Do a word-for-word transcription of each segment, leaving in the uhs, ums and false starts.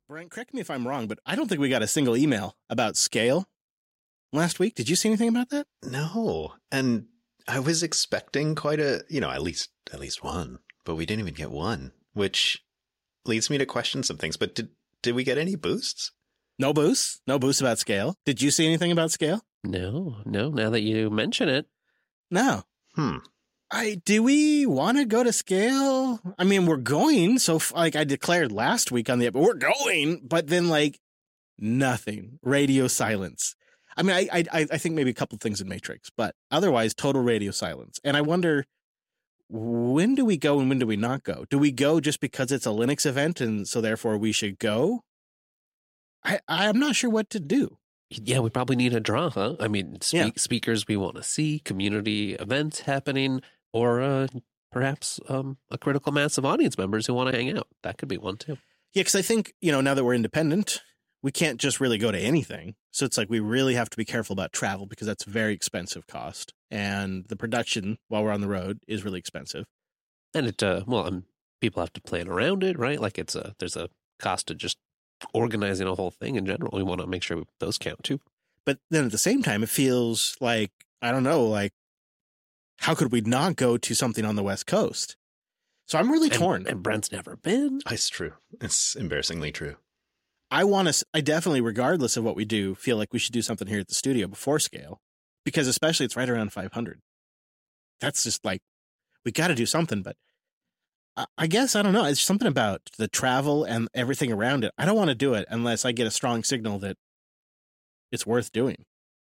Brent, correct me if I'm wrong, but I don't think we got a single email about scale last week. Did you see anything about that? No. And I was expecting quite a, you know, at least at least one, but we didn't even get one, which leads me to question some things. But did did we get any boosts? No boosts. No boosts about scale. Did you see anything about scale? No, no. Now that you mention it. No. Hmm. I do we want to go to scale? I mean, we're going. So, like I declared last week on the we're going, but then like nothing. Radio silence. I mean, I I I think maybe a couple things in Matrix, but otherwise, total radio silence. And I wonder, when do we go and when do we not go? Do we go just because it's a Linux event and so therefore we should go? I I'm not sure what to do. Yeah, we probably need a draw, huh? I mean, speak, Yeah. speakers we want to see, community events happening, or uh, perhaps um, a critical mass of audience members who want to hang out. That could be one, too. Yeah, because I think, you know, now that we're independent, we can't just really go to anything. So it's like we really have to be careful about travel because that's a very expensive cost. And the production while we're on the road is really expensive. And it, uh, well, um, people have to plan around it, right? Like it's a, there's a cost to just organizing a whole thing in general. We want to make sure those count, too. But then at the same time, it feels like, I don't know, like, how could we not go to something on the West Coast? So I'm really And, torn. and Brent's never been. It's true. It's embarrassingly true. I want to, I definitely, regardless of what we do, feel like we should do something here at the studio before scale, because especially it's right around five hundred. That's just like, we got to do something. But I, I guess, I don't know. It's something about the travel and everything around it. I don't want to do it unless I get a strong signal that it's worth doing.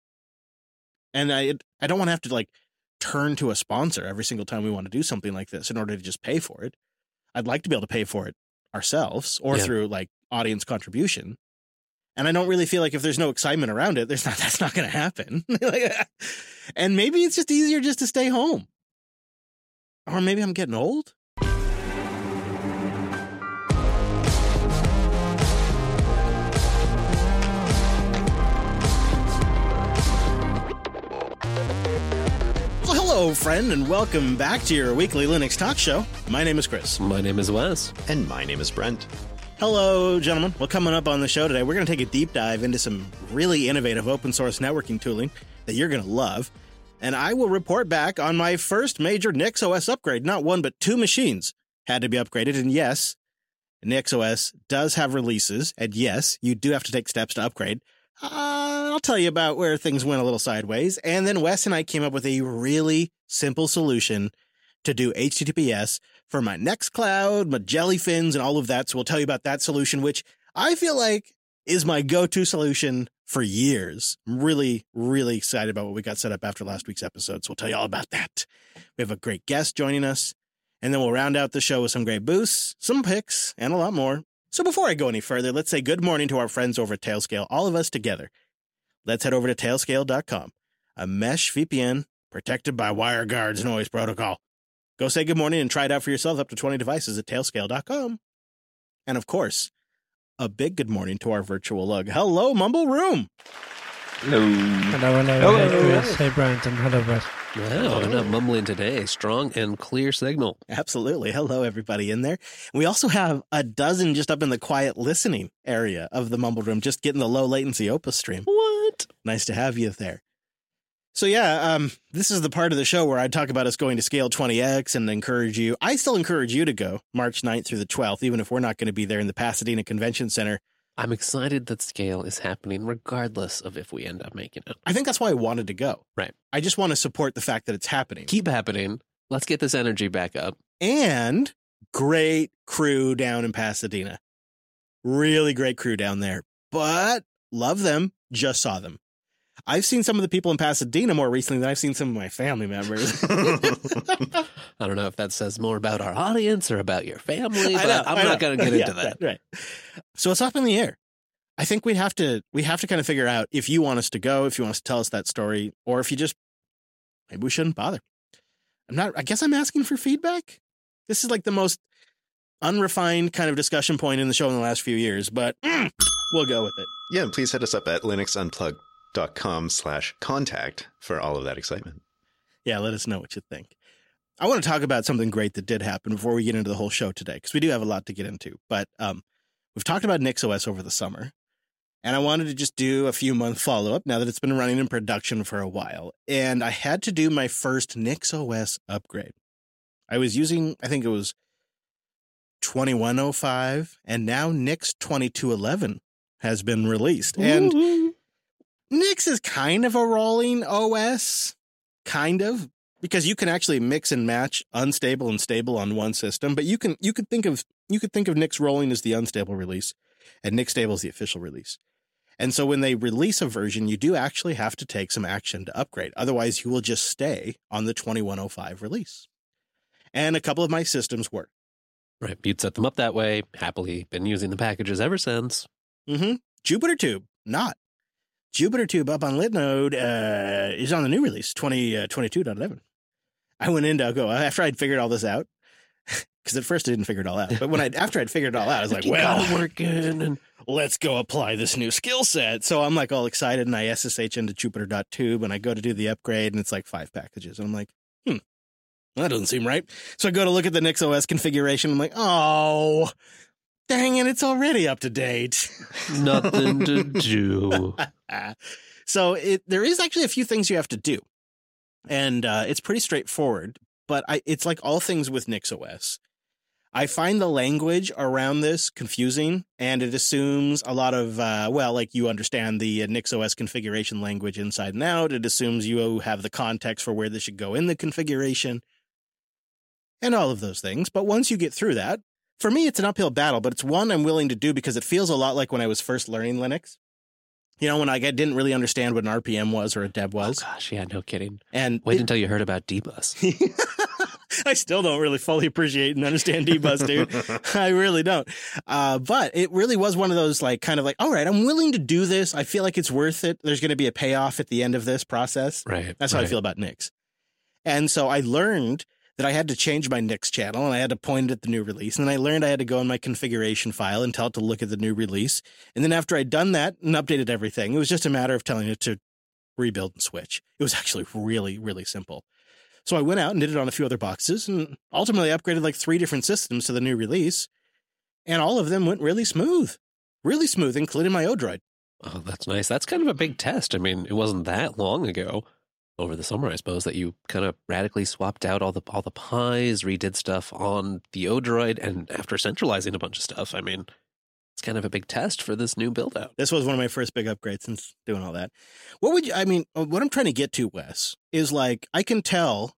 And I, I don't want to have to like turn to a sponsor every single time we want to do something like this in order to just pay for it. I'd like to be able to pay for it ourselves or Yeah. through like audience contribution. And I don't really feel like if there's no excitement around it, there's not, that's not going to happen. Like, and maybe it's just easier just to stay home. Or maybe I'm getting old. Well, hello, friend, and welcome back to your weekly Linux talk show. My name is Chris. My name is Wes. And my name is Brent. Hello, gentlemen. Well, coming up on the show today, we're going to take a deep dive into some really innovative open source networking tooling that you're going to love. And I will report back on my first major NixOS upgrade. Not one, but two machines had to be upgraded. And yes, NixOS does have releases. And yes, you do have to take steps to upgrade. Uh, I'll tell you about where things went a little sideways. And then Wes and I came up with a really simple solution to do H T T P S for my Nextcloud, my Jellyfins, and all of that. So we'll tell you about that solution, which I feel like is my go-to solution for years. I'm really, really excited about what we got set up after last week's episode. So we'll tell you all about that. We have a great guest joining us, and then we'll round out the show with some great boosts, some picks, and a lot more. So before I go any further, let's say good morning to our friends over at Tailscale, all of us together. Let's head over to tailscale dot com, a mesh V P N protected by WireGuard's noise protocol. Go say good morning and try it out for yourself up to twenty devices at tailscale dot com. And of course, a big good morning to our virtual lug. Hello, Mumble Room. Hello. Hello, hello. Hey, Chris. Hey, Brent. And hello, Brett. Wow, we're not mumbling today. Strong and clear signal. Absolutely. Hello, everybody in there. We also have a dozen just up in the quiet listening area of the Mumble Room, just getting the low latency Opus stream. What? Nice to have you there. So yeah, um, this is the part of the show where I talk about us going to Scale twenty X and encourage you. I still encourage you to go March ninth through the twelfth, even if we're not going to be there in the Pasadena Convention Center. I'm excited that Scale is happening regardless of if we end up making it. I think that's why I wanted to go. Right. I just want to support the fact that it's happening. Keep happening. Let's get this energy back up. And great crew down in Pasadena. Really great crew down there. But love them. Just saw them. I've seen some of the people in Pasadena more recently than I've seen some of my family members. I don't know if that says more about our audience or about your family, I but know, I'm I not know. going to get Yeah, into that. Right, right. So it's up in the air. I think we have to we have to kind of figure out if you want us to go, if you want us to tell us that story, or if you just maybe we shouldn't bother. I'm not. I guess I'm asking for feedback. This is like the most unrefined kind of discussion point in the show in the last few years, but mm, we'll go with it. Yeah, and please hit us up at linuxunplugged dot com slash contact for all of that excitement. Yeah, let us know what you think. I want to talk about something great that did happen before we get into the whole show today, because we do have a lot to get into. But um, we've talked about NixOS over the summer, and I wanted to just do a few month follow-up now that it's been running in production for a while. And I had to do my first NixOS upgrade. I was using, I think it was twenty-one oh five, and now Nix twenty-two eleven has been released. And Woo-hoo. Nix is kind of a rolling O S, kind of, because you can actually mix and match unstable and stable on one system. But you can you could think of you could think of Nix rolling as the unstable release, and Nix stable is the official release. And so when they release a version, you do actually have to take some action to upgrade. Otherwise, you will just stay on the twenty-one oh five release. And a couple of my systems work. Right. You'd set them up that way. Happily been using the packages ever since. Mm-hmm. JupyterTube, not. JupyterTube up on Linode uh, is on the new release, twenty twenty-two point eleven. I went in to go, after I'd figured all this out, because at first I didn't figure it all out. But when I after I'd figured it all out, I was like, You well, got it working. And let's go apply this new skill set. So I'm like all excited, and I S S H into Jupyter.tube, and I go to do the upgrade, and it's like five packages. And I'm like, hmm, that doesn't seem right. So I go to look at the NixOS configuration. I'm like, oh, dang it, it's already up to date. nothing to do. So it, there is actually a few things you have to do. And uh, it's pretty straightforward, but I, it's like all things with NixOS. I find the language around this confusing, and it assumes a lot of, uh, well, like you understand the uh, NixOS configuration language inside and out. It assumes you have the context for where this should go in the configuration and all of those things. But once you get through that, for me, it's an uphill battle, but it's one I'm willing to do because it feels a lot like when I was first learning Linux. You know, when I didn't really understand what an R P M was or a deb was. Oh, gosh, yeah, no kidding. And Wait it, until you heard about dbus. I still don't really fully appreciate and understand dbus, dude. I really don't. Uh, but it really was one of those, like, kind of like, all right, I'm willing to do this. I feel like it's worth it. There's going to be a payoff at the end of this process. Right. That's how right. I feel about Nix. And so I learned that I had to change my Nix channel, and I had to point it at the new release. And then I learned I had to go in my configuration file and tell it to look at the new release. And then after I'd done that and updated everything, it was just a matter of telling it to rebuild and switch. It was actually really, really simple. So I went out and did it on a few other boxes, and ultimately upgraded like three different systems to the new release. And all of them went really smooth, really smooth, including my Odroid. Oh, that's nice. That's kind of a big test. I mean, it wasn't that long ago, over the summer, I suppose, that you kind of radically swapped out all the all the pies, redid stuff on the Odroid, and after centralizing a bunch of stuff, I mean, it's kind of a big test for this new build out. This was one of my first big upgrades since doing all that. What would you, I mean, what I'm trying to get to, Wes, is like, I can tell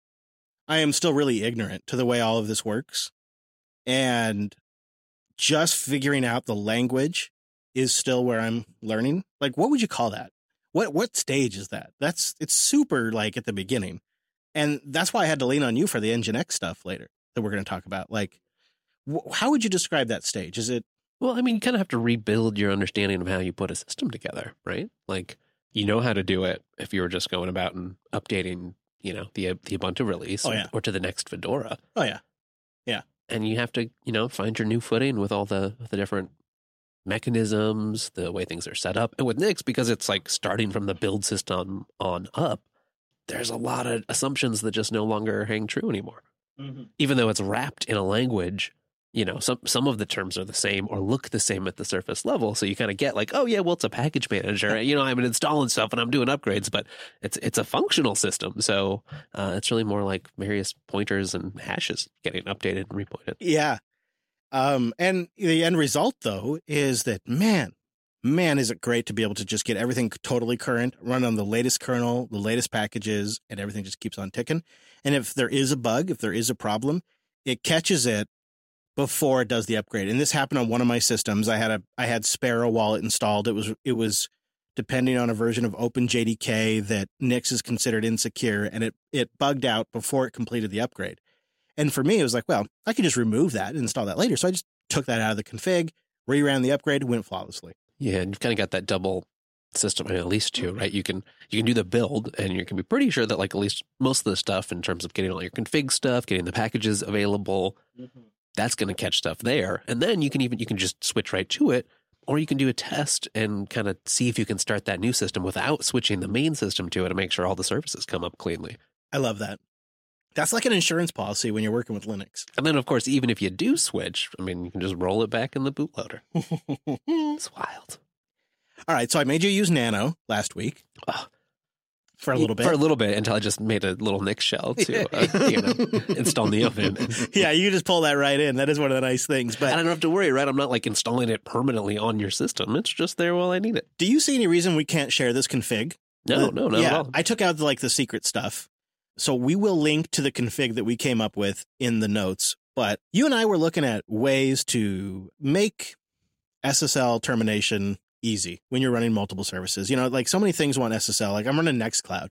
I am still really ignorant to the way all of this works. And just figuring out the language is still where I'm learning. Like, what would you call that? What what stage is that? That's it's super like at the beginning. And that's why I had to lean on you for the Nginx stuff later that we're going to talk about. Like, wh- how would you describe that stage? Is it? Well, I mean, you kind of have to rebuild your understanding of how you put a system together, right? Like, you know how to do it if you were just going about and updating, you know, the the Ubuntu release Oh, yeah. or to the next Fedora. Oh, yeah. And you have to, you know, find your new footing with all the the different mechanisms, the way things are set up. And with Nix, because it's like starting from the build system on up, there's a lot of assumptions that just no longer hang true anymore. Mm-hmm. Even though it's wrapped in a language, you know, some some of the terms are the same or look the same at the surface level. So you kind of get like, oh yeah, well, it's a package manager. You know, I'm installing stuff and I'm doing upgrades, but it's it's a functional system. So uh, it's really more like various pointers and hashes getting updated and repointed. Yeah. Um, and the end result, though, is that, man, man, is it great to be able to just get everything totally current, run on the latest kernel, the latest packages, and everything just keeps on ticking. And if there is a bug, if there is a problem, it catches it before it does the upgrade. And this happened on one of my systems. I had a I had Sparrow Wallet installed. It was it was depending on a version of OpenJDK that Nix is considered insecure, and it it bugged out before it completed the upgrade. And for me, it was like, well, I could just remove that and install that later. So I just took that out of the config, reran the upgrade, went flawlessly. Yeah, and you've kind of got that double system, I mean, at least two, right? You can you can do the build, and you can be pretty sure that like at least most of the stuff in terms of getting all your config stuff, getting the packages available, mm-hmm. that's going to catch stuff there. And then you can even you can just switch right to it, or you can do a test and kind of see if you can start that new system without switching the main system to it to make sure all the services come up cleanly. I love that. That's like an insurance policy when you're working with Linux. And then, of course, even if you do switch, I mean, you can just roll it back in the bootloader. It's wild. All right, so I made you use Nano last week. Oh. For a little bit. For a little bit, until I just made a little Nix shell to uh, you know, install Neofin. Yeah, you just pull that right in. That is one of the nice things. But and I don't have to worry, right? I'm not like installing it permanently on your system. It's just there while I need it. Do you see any reason we can't share this config? No, no, not yeah, at all. I took out like the secret stuff. So we will link to the config that we came up with in the notes. But you and I were looking at ways to make S S L termination easy when you're running multiple services. You know, like so many things want S S L. Like I'm running Nextcloud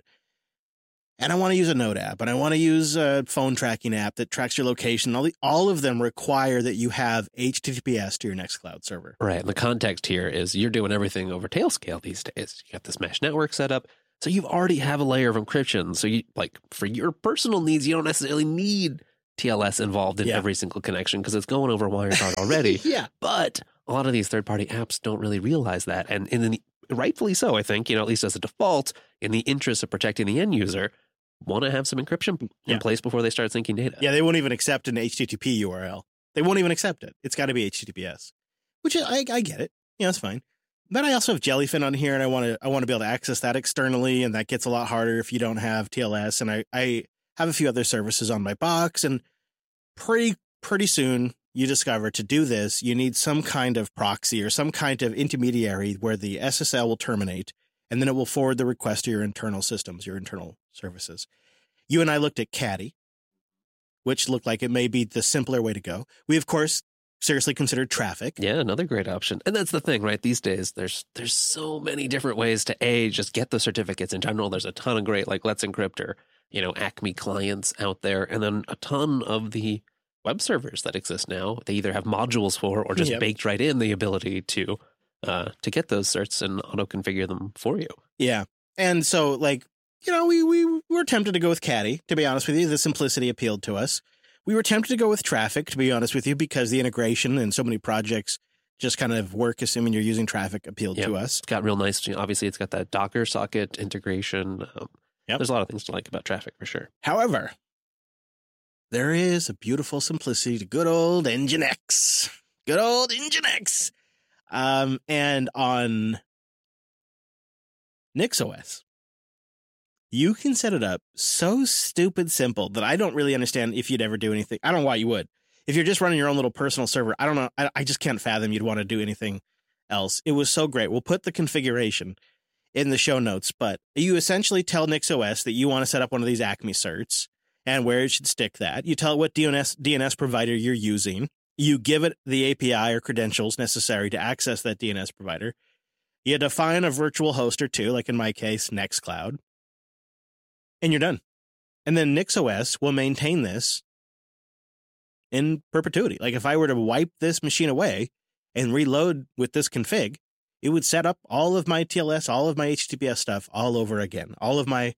and I want to use a Node app and I want to use a phone tracking app that tracks your location. All, the, all of them require that you have H T T P S to your Nextcloud server. Right. And the context here is you're doing everything over Tailscale these days. You got this mesh network set up. So you already have a layer of encryption. So you like for your personal needs, you don't necessarily need T L S involved in yeah. every single connection because it's going over WireGuard already. yeah. But a lot of these third-party apps don't really realize that. And in the, rightfully so, I think, you know, at least as a default, in the interest of protecting the end user, want to have some encryption in yeah. place before they start syncing data. Yeah, they won't even accept an H T T P U R L. They won't even accept it. It's got to be H T T P S, which I, I get it. Yeah, that's fine. But I also have Jellyfin on here, and I want to I want to be able to access that externally, and that gets a lot harder if you don't have T L S. And I, I have a few other services on my box, and pretty pretty soon you discover to do this, you need some kind of proxy or some kind of intermediary where the S S L will terminate, and then it will forward the request to your internal systems, your internal services. You and I looked at Caddy, which looked like it may be the simpler way to go. We, of course, seriously considered Traffic. Yeah, another great option. And that's the thing, right? These days, there's there's so many different ways to, A, just get the certificates in general. There's a ton of great, like Let's Encrypt or, you know, Acme clients out there. And then a ton of the web servers that exist now, they either have modules for or just Yep. baked right in the ability to uh, to get those certs and auto-configure them for you. Yeah. And so, like, you know, we, we were tempted to go with Caddy, to be honest with you. The simplicity appealed to us. We were tempted to go with Traffic, to be honest with you, because the integration and so many projects just kind of work assuming you're using Traffic appealed Yep. to us. It's got real nice, you know, obviously it's got that Docker socket integration. Um, Yep. There's a lot of things to like about Traffic for sure. However, there is a beautiful simplicity to good old Nginx. Good old Nginx. Um, and on NixOS, you can set it up so stupid simple that I don't really understand if you'd ever do anything. I don't know why you would. If you're just running your own little personal server, I don't know. I, I just can't fathom you'd want to do anything else. It was so great. We'll put the configuration in the show notes, but you essentially tell NixOS that you want to set up one of these Acme certs and where it should stick that. You tell it what D N S, D N S provider you're using. You give it the A P I or credentials necessary to access that D N S provider. You define a virtual host or two, like in my case, Nextcloud. And you're done. And then NixOS will maintain this in perpetuity. Like if I were to wipe this machine away and reload with this config, it would set up all of my T L S, all of my H T T P S stuff all over again. All of my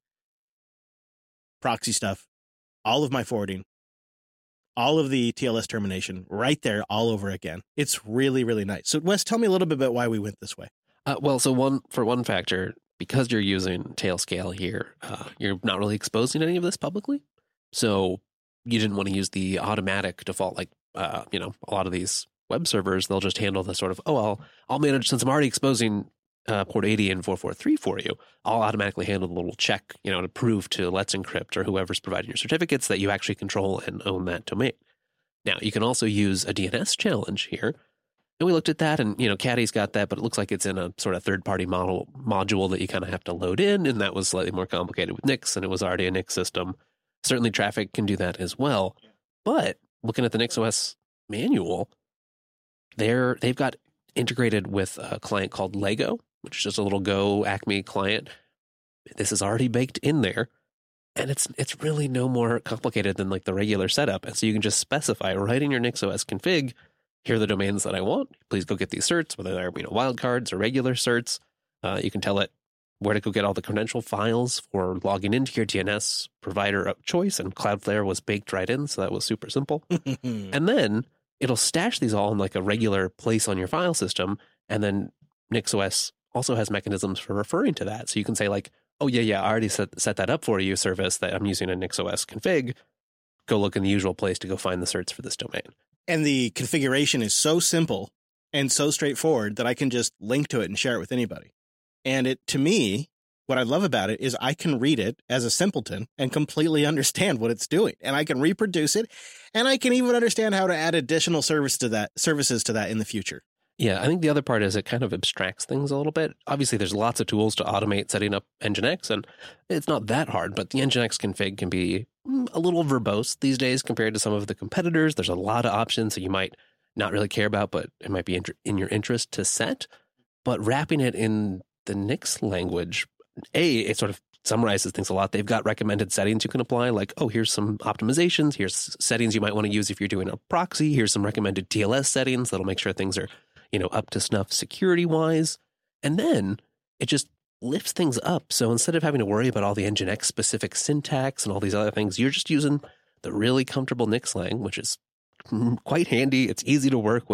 proxy stuff, all of my forwarding, all of the T L S termination right there all over again. It's really, really nice. So Wes, tell me a little bit about why we went this way. Uh, well, so one for one factor, because you're using Tailscale here, uh, you're not really exposing any of this publicly. So you didn't want to use the automatic default, like, uh, you know, a lot of these web servers, they'll just handle the sort of, oh, I'll, I'll manage, since I'm already exposing uh, port eighty and four forty-three for you, I'll automatically handle the little check, you know, to prove to Let's Encrypt or whoever's providing your certificates that you actually control and own that domain. Now, you can also use a D N S challenge here. And we looked at that, and, you know, Caddy's got that, but it looks like it's in a sort of third-party model module that you kind of have to load in, and that was slightly more complicated with Nix, and it was already a Nix system. Certainly Traffic can do that as well. But looking at the NixOS manual, they're, they've got integrated with a client called Lego, which is just a little Go Acme client. This is already baked in there, and it's it's really no more complicated than like the regular setup. And so you can just specify right in your NixOS config, here are the domains that I want. Please go get these certs, whether they're, you know, wildcards or regular certs. Uh, you can tell it where to go get all the credential files for logging into your D N S provider of choice, and Cloudflare was baked right in, so that was super simple. And then it'll stash these all in like a regular place on your file system, and then NixOS also has mechanisms for referring to that. So you can say like, oh, yeah, yeah, I already set, set that up for you, service that I'm using a NixOS config. go look in the usual place to go find the certs for this domain. And the configuration is so simple and so straightforward that I can just link to it and share it with anybody. And it, to me, what I love about it is I can read it as a simpleton and completely understand what it's doing. And I can reproduce it. And I can even understand how to add additional service to that, services to that in the future. Yeah, I think the other part is it kind of abstracts things a little bit. Obviously, there's lots of tools to automate setting up Nginx, and it's not that hard, but the Nginx config can be a little verbose these days compared to some of the competitors. There's a lot of options that you might not really care about, but it might be in your interest to set. But wrapping it in the Nix language, A, it sort of summarizes things a lot. They've got recommended settings you can apply, like, oh, here's some optimizations. Here's settings you might want to use if you're doing a proxy. Here's some recommended T L S settings that'll make sure things are, you know, up to snuff security-wise. And then it just lifts things up. So instead of having to worry about all the Nginx-specific syntax and all these other things, you're just using the really comfortable Nix lang, which is quite handy. It's easy to work with.